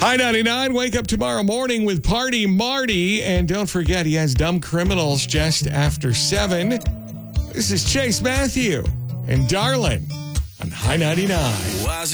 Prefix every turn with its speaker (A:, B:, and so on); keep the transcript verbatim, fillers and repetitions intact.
A: High ninety-nine, wake up tomorrow morning with Party Marty. And don't forget, he has Dumb Criminals just after seven. This is Chase Matthew and Darlin on High ninety-nine.